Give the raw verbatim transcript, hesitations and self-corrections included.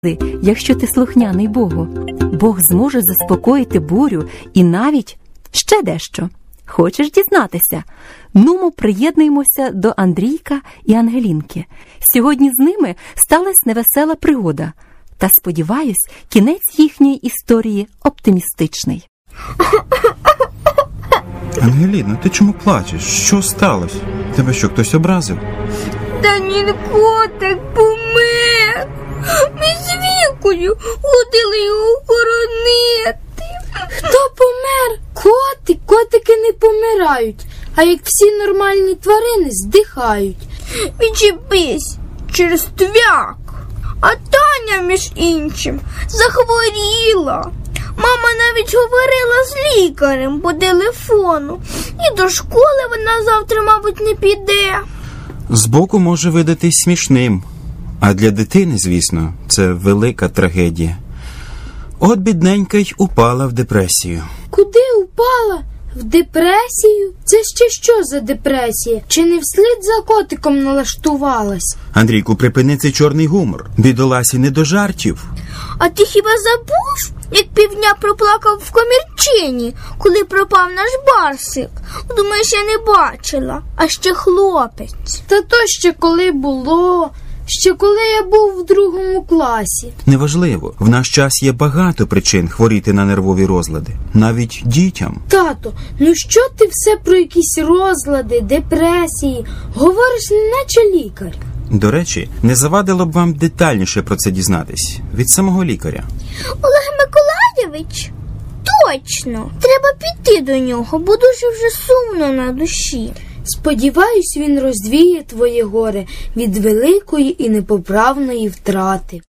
Якщо ти слухняний Богу, Бог зможе заспокоїти бурю і навіть ще дещо. Хочеш дізнатися? Нумо приєднуємося до Андрійка і Ангелінки. Сьогодні з ними сталася невесела пригода. Та, сподіваюсь, кінець їхньої історії оптимістичний. Ангеліно, ти чому плачеш? Що сталося? Тебе що, хтось образив? Та ні, котик помер. Ми з Вікою ходили його хоронити. Хто помер? Котик. Котики не помирають. А як всі нормальні тварини, здихають. Відчепись, через твяк. А Таня, між іншим, захворіла. Мама навіть говорила з лікарем по телефону. І до школи вона завтра, мабуть, не піде. Збоку може видатись смішним. А для дитини, звісно, це велика трагедія. От бідненька й упала в депресію. Куди упала? В депресію? Це ще що за депресія? Чи не вслід за котиком налаштувалась? Андрійку, припини цей чорний гумор. Бідоласі не до жартів. А ти хіба забув, як півдня проплакав в комірчині, коли пропав наш Барсик? Думаєш, я не бачила, а ще хлопець. Та то ще коли було... Ще коли я був в другому класі. Неважливо. В наш час є багато причин хворіти на нервові розлади. Навіть дітям. Тато, ну що ти все про якісь розлади, депресії? Говориш неначе лікар. До речі, не завадило б вам детальніше про це дізнатись. Від самого лікаря. Олег Миколайович? Точно. Треба піти до нього, бо дуже вже сумно на душі. Сподіваюсь, він розвіє твоє горе від великої і непоправної втрати.